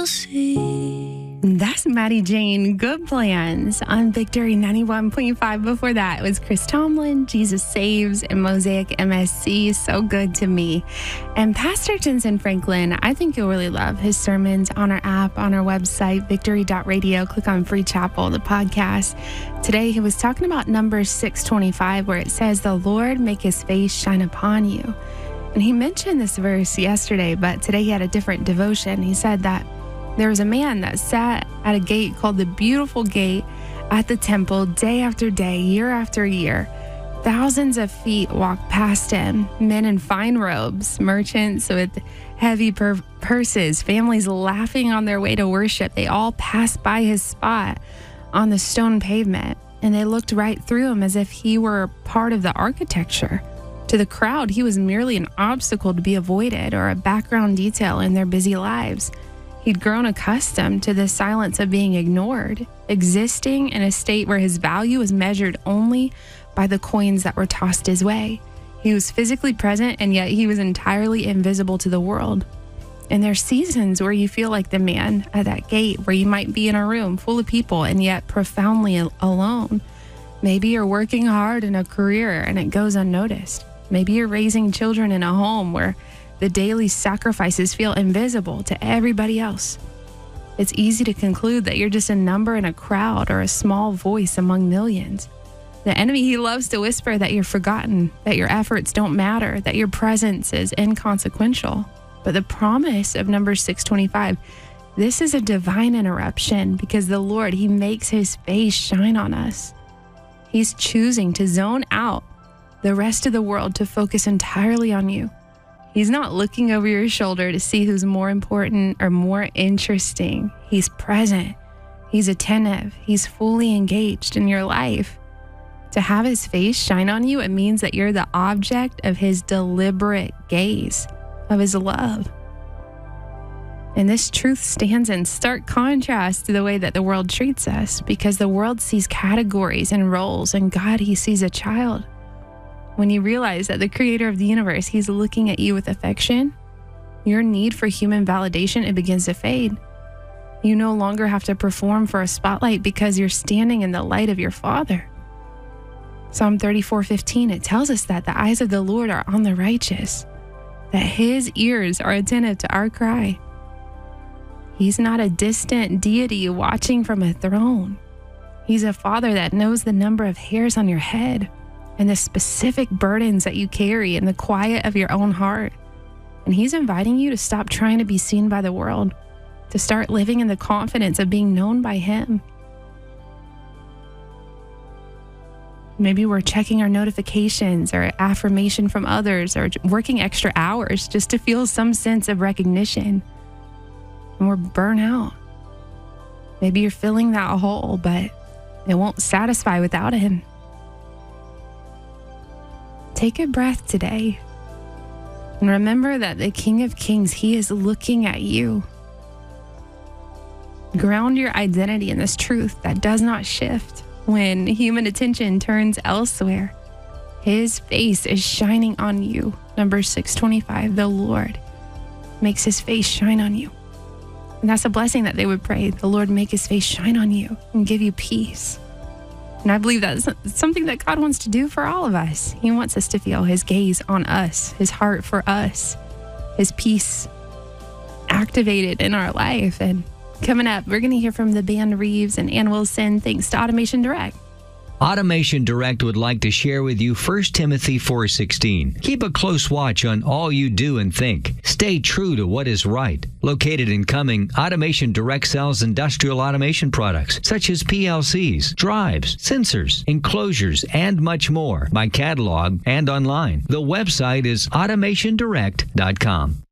That's Maddie Jane, Good Plans on Victory 91.5. Before that, it was Chris Tomlin, Jesus Saves, and Mosaic MSC, So Good to Me. And Pastor Jensen Franklin, I think you'll really love his sermons on our app, on our website, victory.radio. Click on Free Chapel, the podcast. Today, he was talking about Numbers 6:25, where it says, the Lord make his face shine upon you. And he mentioned this verse yesterday, but today he had a different devotion. He said that there was a man that sat at a gate called the Beautiful Gate at the temple day after day, year after year. Thousands of feet walked past him, men in fine robes, merchants with heavy purses, families laughing on their way to worship. They all passed by his spot on the stone pavement, and they looked right through him as if he were part of the architecture. To the crowd, he was merely an obstacle to be avoided or a background detail in their busy lives. He'd grown accustomed to the silence of being ignored, existing in a state where his value was measured only by the coins that were tossed his way. He was physically present, and yet he was entirely invisible to the world. And there's seasons where you feel like the man at that gate, where you might be in a room full of people and yet profoundly alone. Maybe you're working hard in a career and it goes unnoticed. Maybe you're raising children in a home where the daily sacrifices feel invisible to everybody else. It's easy to conclude that you're just a number in a crowd or a small voice among millions. The enemy, he loves to whisper that you're forgotten, that your efforts don't matter, that your presence is inconsequential. But the promise of Numbers 6:25, this is a divine interruption because the Lord, he makes his face shine on us. He's choosing to zone out the rest of the world to focus entirely on you. He's not looking over your shoulder to see who's more important or more interesting. He's present. He's attentive. He's fully engaged in your life. To have his face shine on you, it means that you're the object of his deliberate gaze, of his love. And this truth stands in stark contrast to the way that the world treats us, because the world sees categories and roles, and God, he sees a child. When you realize that the creator of the universe, he's looking at you with affection, your need for human validation, it begins to fade. You no longer have to perform for a spotlight because you're standing in the light of your Father. Psalm 34:15, it tells us that the eyes of the Lord are on the righteous, that his ears are attentive to our cry. He's not a distant deity watching from a throne. He's a Father that knows the number of hairs on your head and the specific burdens that you carry in the quiet of your own heart. And he's inviting you to stop trying to be seen by the world, to start living in the confidence of being known by him. Maybe we're checking our notifications or affirmation from others or working extra hours just to feel some sense of recognition. And we're burnt out. Maybe you're filling that hole, but it won't satisfy without him. Take a breath today and remember that the King of Kings, he is looking at you. Ground your identity in this truth that does not shift when human attention turns elsewhere. His face is shining on you. Numbers 6:25, the Lord makes his face shine on you. And that's a blessing that they would pray. The Lord make his face shine on you and give you peace. And I believe that's something that God wants to do for all of us. He wants us to feel his gaze on us, his heart for us, his peace activated in our life. And coming up, we're going to hear from the band Reeves and Ann Wilson, thanks to Automation Direct. Automation Direct would like to share with you 1 Timothy 4:16. Keep a close watch on all you do and think. Stay true to what is right. Located in Cumming, Automation Direct sells industrial automation products such as PLCs, drives, sensors, enclosures, and much more by catalog and online. The website is automationdirect.com.